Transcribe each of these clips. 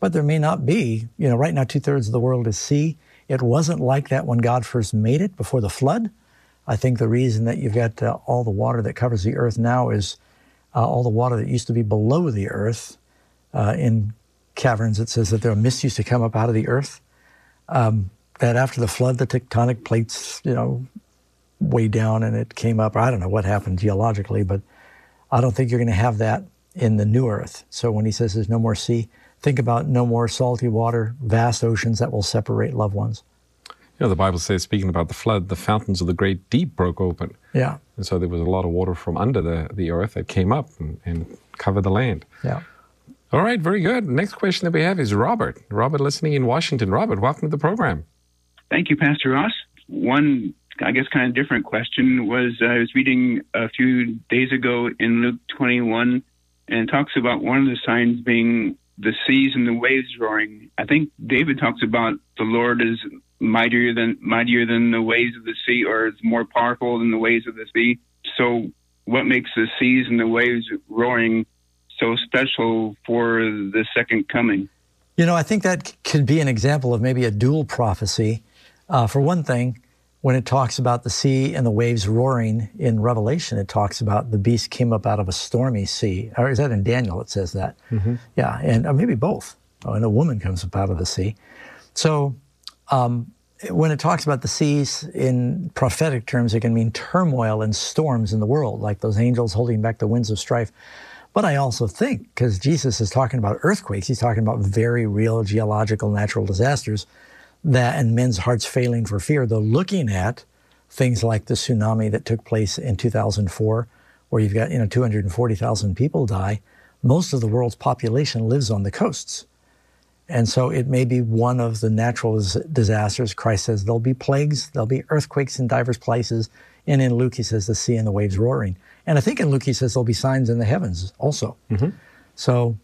but there may not be. Right now 2/3 of the world is sea. It wasn't like that when God first made it before the flood. I think the reason that you've got all the water that covers the earth now is all the water that used to be below the earth. In caverns, it says that there are mists used to come up out of the earth. That after the flood, the tectonic plates, way down and it came up. I don't know what happened geologically, but I don't think you're going to have that in the new earth. So when he says there's no more sea, think about no more salty water, vast oceans that will separate loved ones. The Bible says, speaking about the flood, the fountains of the great deep broke open. Yeah. And so there was a lot of water from under the earth that came up and covered the land. Yeah. All right, very good. Next question that we have is Robert. Robert, listening in Washington. Robert, welcome to the program. Thank you, Pastor Ross. One, I guess, kind of different question was, I was reading a few days ago in Luke 21, and it talks about one of the signs being the seas and the waves roaring. I think David talks about the Lord is mightier than the waves of the sea, or is more powerful than the waves of the sea. So what makes the seas and the waves roaring so special for the second coming? I think that could be an example of maybe a dual prophecy. For one thing, when it talks about the sea and the waves roaring in Revelation, it talks about the beast came up out of a stormy sea. Or is that in Daniel? It says that. Mm-hmm. Yeah, and or maybe both. And a woman comes up out of the sea. So when it talks about the seas in prophetic terms, it can mean turmoil and storms in the world, like those angels holding back the winds of strife. But I also think, because Jesus is talking about earthquakes, he's talking about very real geological natural disasters, and men's hearts failing for fear. They're looking at things like the tsunami that took place in 2004, where you've got 240,000 people die. Most of the world's population lives on the coasts. And so it may be one of the natural disasters. Christ says there'll be plagues, there'll be earthquakes in diverse places. And in Luke, he says the sea and the waves roaring. And I think in Luke, he says there'll be signs in the heavens also. Mm-hmm. So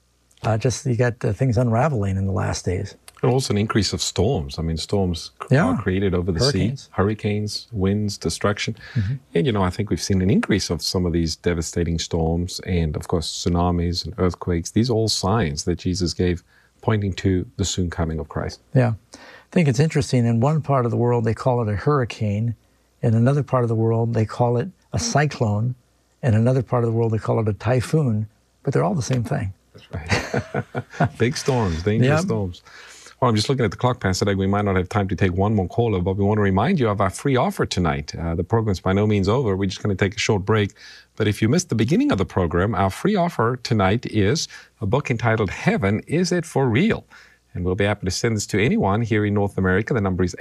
you got things unraveling in the last days. And also an increase of storms. I mean, storms are created over the sea. Hurricanes, winds, destruction. Mm-hmm. And, I think we've seen an increase of some of these devastating storms and, of course, tsunamis and earthquakes. These are all signs that Jesus gave pointing to the soon coming of Christ. Yeah. I think it's interesting. In one part of the world, they call it a hurricane. In another part of the world, they call it a cyclone. In another part of the world, they call it a typhoon. But they're all the same thing. That's right. Big storms, dangerous storms. Well, I'm just looking at the clock, Pastor Doug. We might not have time to take one more caller, but we want to remind you of our free offer tonight. The program's by no means over. We're just going to take a short break. But if you missed the beginning of the program, our free offer tonight is a book entitled Heaven, Is It For Real? And we'll be happy to send this to anyone here in North America. The number is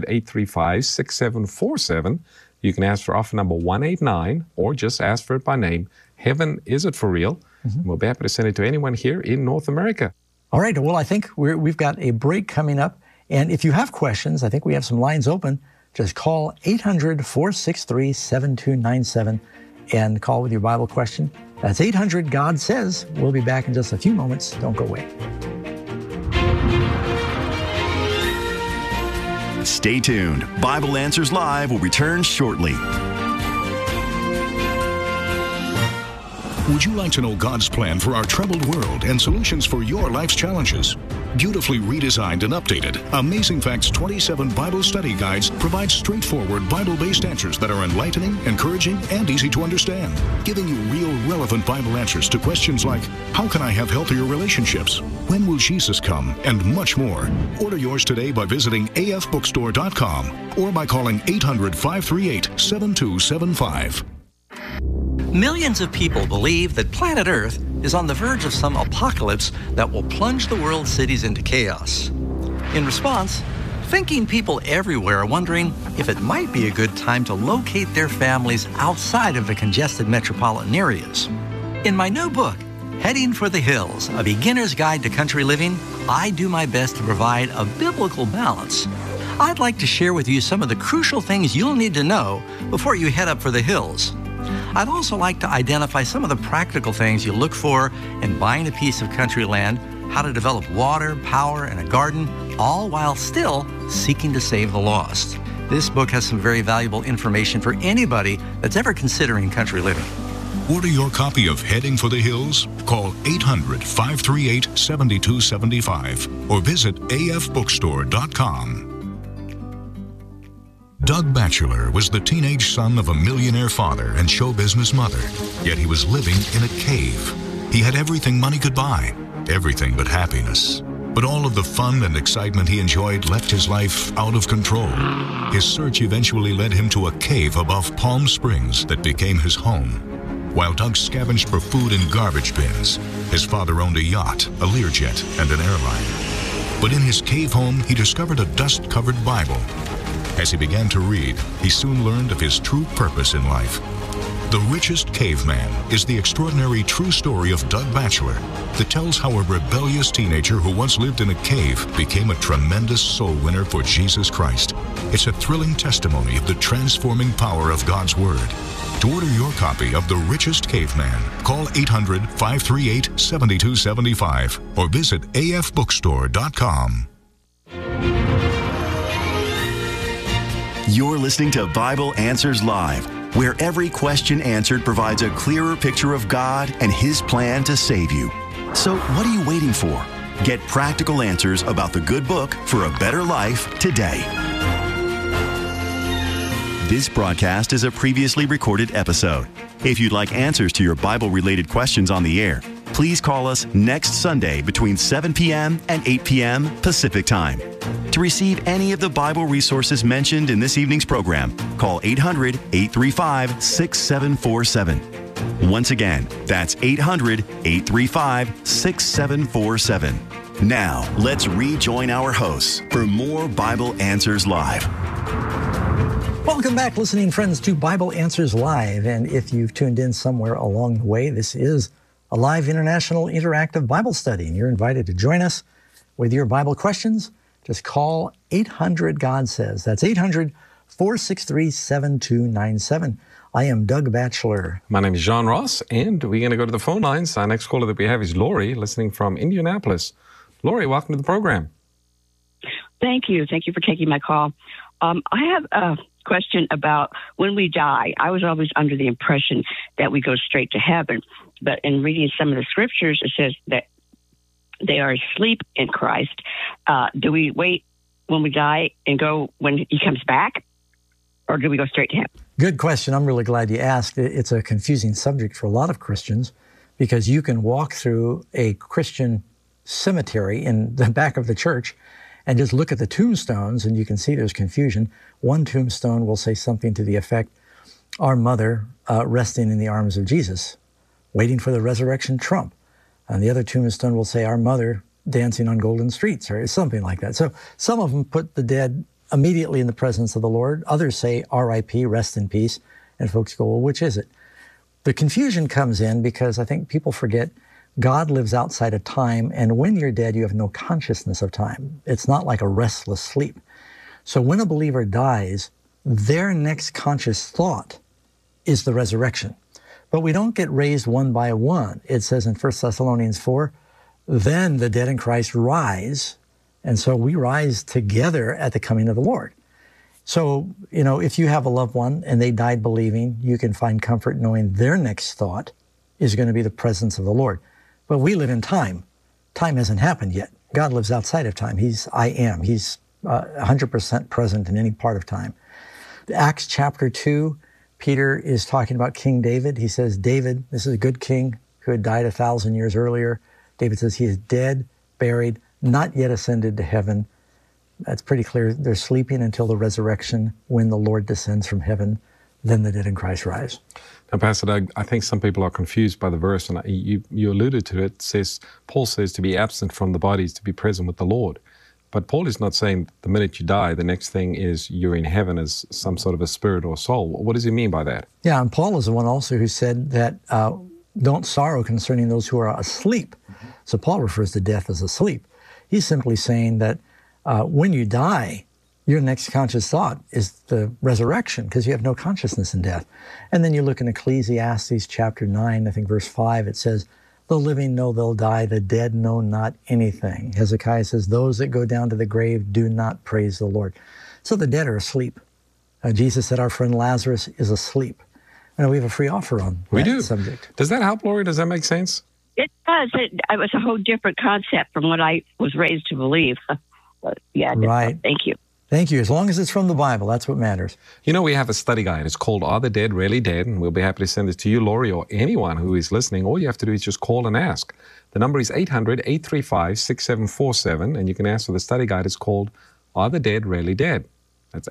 800-835-6747. You can ask for offer number 189 or just ask for it by name. Heaven, Is It For Real? Mm-hmm. And we'll be happy to send it to anyone here in North America. All right, well, I think we've got a break coming up. And if you have questions, I think we have some lines open. Just call 800-463-7297 and call with your Bible question. That's 800-GOD SAYS. We'll be back in just a few moments. Don't go away. Stay tuned. Bible Answers Live will return shortly. Would you like to know God's plan for our troubled world and solutions for your life's challenges? Beautifully redesigned and updated, Amazing Facts 27 Bible Study Guides provide straightforward Bible-based answers that are enlightening, encouraging, and easy to understand, giving you real, relevant Bible answers to questions like, how can I have healthier relationships? When will Jesus come? And much more. Order yours today by visiting afbookstore.com or by calling 800-538-7275. Millions of people believe that planet Earth is on the verge of some apocalypse that will plunge the world's cities into chaos. In response, thinking people everywhere are wondering if it might be a good time to locate their families outside of the congested metropolitan areas. In my new book, Heading for the Hills, A Beginner's Guide to Country Living, I do my best to provide a biblical balance. I'd like to share with you some of the crucial things you'll need to know before you head up for the hills. I'd also like to identify some of the practical things you look for in buying a piece of country land, how to develop water, power, and a garden, all while still seeking to save the lost. This book has some very valuable information for anybody that's ever considering country living. Order your copy of Heading for the Hills. Call 800-538-7275 or visit afbookstore.com. Doug Batchelor was the teenage son of a millionaire father and show business mother, yet he was living in a cave. He had everything money could buy, everything but happiness. But all of the fun and excitement he enjoyed left his life out of control. His search eventually led him to a cave above Palm Springs that became his home. While Doug scavenged for food in garbage bins, his father owned a yacht, a Learjet, and an airline. But in his cave home, he discovered a dust-covered Bible. As he began to read, he soon learned of his true purpose in life. The Richest Caveman is the extraordinary true story of Doug Batchelor that tells how a rebellious teenager who once lived in a cave became a tremendous soul winner for Jesus Christ. It's a thrilling testimony of the transforming power of God's Word. To order your copy of The Richest Caveman, call 800-538-7275 or visit afbookstore.com. You're listening to Bible Answers Live, where every question answered provides a clearer picture of God and His plan to save you. So what are you waiting for? Get practical answers about the good book for a better life today. This broadcast is a previously recorded episode. If you'd like answers to your Bible-related questions on the air, please call us next Sunday between 7 p.m. and 8 p.m. Pacific Time. To receive any of the Bible resources mentioned in this evening's program, call 800-835-6747. Once again, that's 800-835-6747. Now, let's rejoin our hosts for more Bible Answers Live. Welcome back, listening friends, to Bible Answers Live. And if you've tuned in somewhere along the way, this is a live international interactive Bible study, and you're invited to join us with your Bible questions. Just call 800-GOD-SAYS. That's 800-463-7297. I am Doug Batchelor. My name is John Ross, and we're going to go to the phone lines. Our next caller that we have is Lori, listening from Indianapolis. Lori, welcome to the program. Thank you. Thank you for taking my call. I have a question about when we die. I was always under the impression that we go straight to heaven. But in reading some of the scriptures, it says that they are asleep in Christ. Do we wait when we die and go when He comes back? Or do we go straight to heaven? Good question. I'm really glad you asked. It's a confusing subject for a lot of Christians because you can walk through a Christian cemetery in the back of the church and just look at the tombstones, and you can see there's confusion. One tombstone will say something to the effect, "Our mother resting in the arms of Jesus, waiting for the resurrection trump." And the other tombstone will say, "Our mother dancing on golden streets," or something like that. So some of them put the dead immediately in the presence of the Lord. Others say, "R.I.P., rest in peace." And folks go, well, which is it? The confusion comes in because I think people forget God lives outside of time, and when you're dead, you have no consciousness of time. It's not like a restless sleep. So when a believer dies, their next conscious thought is the resurrection. But we don't get raised one by one. It says in 1 Thessalonians 4, then the dead in Christ rise, and so we rise together at the coming of the Lord. So, if you have a loved one and they died believing, you can find comfort knowing their next thought is going to be the presence of the Lord. But we live in time. Time hasn't happened yet. God lives outside of time. I am. He's 100% present in any part of time. Acts chapter 2, Peter is talking about King David. He says, David, this is a good king who had died 1,000 years earlier. David says he is dead, buried, not yet ascended to heaven. That's pretty clear. They're sleeping until the resurrection when the Lord descends from heaven. Then the dead in Christ rise. Now, Pastor Doug, I think some people are confused by the verse, and you alluded to it. Paul says to be absent from the body is to be present with the Lord. But Paul is not saying the minute you die, the next thing is you're in heaven as some sort of a spirit or soul. What does he mean by that? Yeah, and Paul is the one also who said that don't sorrow concerning those who are asleep. So Paul refers to death as asleep. He's simply saying that when you die, your next conscious thought is the resurrection because you have no consciousness in death. And then you look in Ecclesiastes chapter 9, I think verse 5, it says, the living know they'll die, the dead know not anything. Hezekiah says, those that go down to the grave do not praise the Lord. So the dead are asleep. Jesus said our friend Lazarus is asleep. we have a free offer on that subject. Does that help, Lori? Does that make sense? It does. It was a whole different concept from what I was raised to believe. But yeah, right. Thank you. Thank you. As long as it's from the Bible, that's what matters. You know, we have a study guide. It's called Are the Dead Really Dead? And we'll be happy to send it to you, Lori, or anyone who is listening. All you have to do is just call and ask. The number is 800-835-6747, and you can ask for the study guide. It's called Are the Dead Really Dead? That's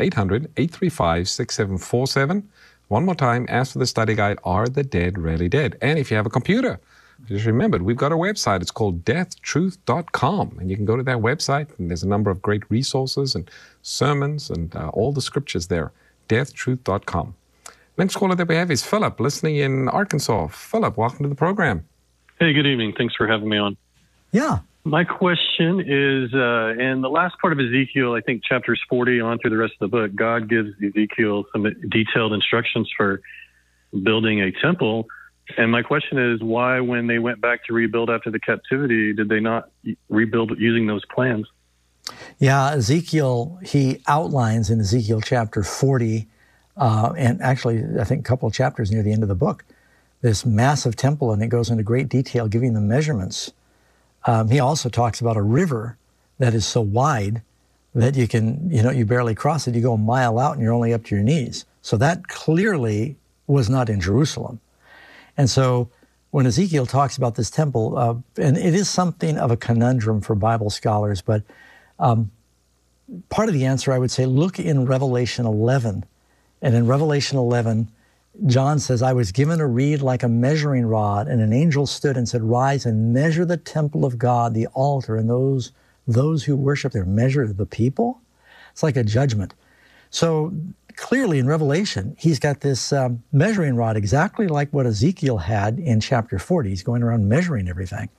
800-835-6747. One more time, ask for the study guide, Are the Dead Really Dead? And if you have a computer, just remember, we've got a website. It's called deathtruth.com. And you can go to that website, and there's a number of great resources and sermons and all the scriptures there. Deathtruth.com. Next caller that we have is Philip, listening in Arkansas. Philip, welcome to the program. Hey, good evening. Thanks for having me on. Yeah. My question is, in the last part of Ezekiel, I think chapters 40 on through the rest of the book, God gives Ezekiel some detailed instructions for building a temple. And my question is, why, when they went back to rebuild after the captivity, did they not rebuild using those plans? Yeah, Ezekiel, he outlines in Ezekiel chapter 40, and actually I think a couple of chapters near the end of the book, this massive temple, and it goes into great detail giving the measurements. He also talks about a river that is so wide that you can, you barely cross it. You go a mile out and you're only up to your knees. So that clearly was not in Jerusalem. And so when Ezekiel talks about this temple, and it is something of a conundrum for Bible scholars, but part of the answer, I would say, look in Revelation 11. And in Revelation 11, John says, I was given a reed like a measuring rod, and an angel stood and said, rise and measure the temple of God, the altar, and those who worship there. Measure the people? It's like a judgment. So clearly in Revelation, he's got this measuring rod exactly like what Ezekiel had in chapter 40. He's going around measuring everything.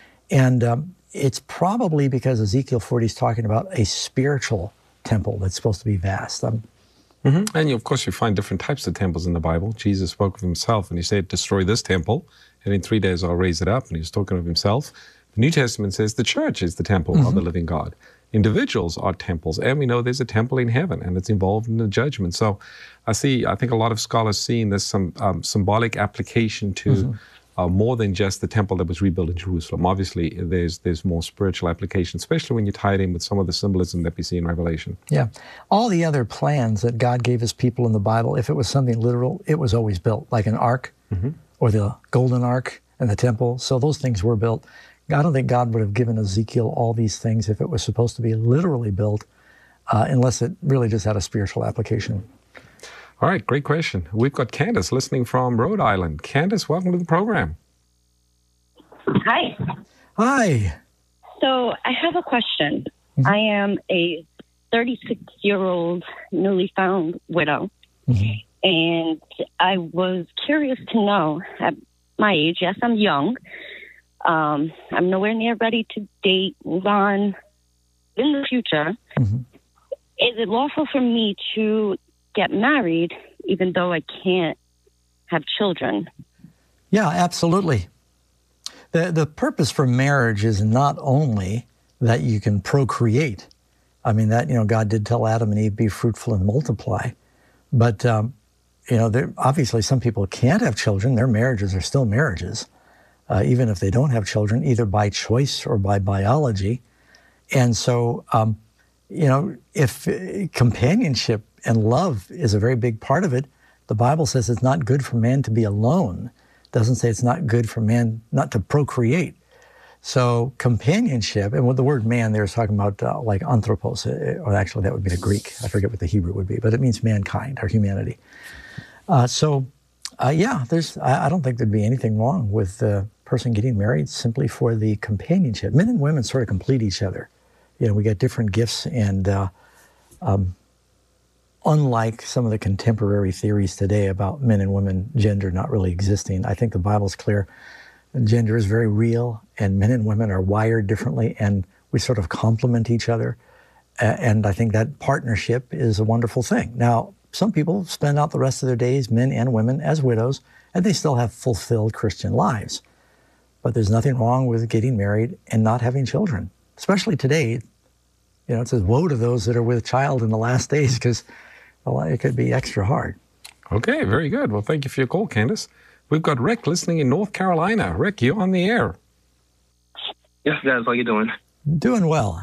And it's probably because Ezekiel 40 is talking about a spiritual temple that's supposed to be vast. And of course, you find different types of temples in the Bible. Jesus spoke of himself, and he said, destroy this temple, and in 3 days I'll raise it up. And he was talking of himself. The New Testament says the church is the temple of the living God. Individuals are temples, and we know there's a temple in heaven, and it's involved in the judgment. So I think a lot of scholars see in this some symbolic application to more than just the temple that was rebuilt in Jerusalem. Obviously, there's more spiritual application, especially when you tie it in with some of the symbolism that we see in Revelation. Yeah. All the other plans that God gave his people in the Bible, if it was something literal, it was always built, like an ark or the golden ark and the temple. So those things were built. I don't think God would have given Ezekiel all these things if it was supposed to be literally built, unless it really just had a spiritual application. All right, great question. We've got Candace listening from Rhode Island. Candace, welcome to the program. Hi. Hi. So I have a question. I am a 36-year-old newly found widow, and I was curious to know, at my age, yes, I'm young, I'm nowhere near ready to date, move on in the future. Is it lawful for me to get married even though I can't have children? Yeah, absolutely. The purpose for marriage is not only that you can procreate. I mean, that, God did tell Adam and Eve, be fruitful and multiply. But, obviously some people can't have children. Their marriages are still marriages, even if they don't have children, either by choice or by biology. And so, if companionship and love is a very big part of it, the Bible says it's not good for man to be alone. It doesn't say it's not good for man not to procreate. So companionship, and with the word man there is talking about like anthropos, or actually that would be the Greek. I forget what the Hebrew would be, but it means mankind or humanity. I don't think there'd be anything wrong with the person getting married simply for the companionship. Men and women sort of complete each other. We get different gifts, and unlike some of the contemporary theories today about men and women, gender not really existing, I think the Bible's clear. Gender is very real, and men and women are wired differently, and we sort of complement each other. And I think that partnership is a wonderful thing. Now, some people spend out the rest of their days, men and women, as widows, and they still have fulfilled Christian lives. But there's nothing wrong with getting married and not having children, especially today. It says, woe to those that are with child in the last days, because it could be extra hard. Okay, very good. Well, thank you for your call, Candace. We've got Rick listening in North Carolina. Rick, you're on the air. Yes, guys, how you doing? Doing well.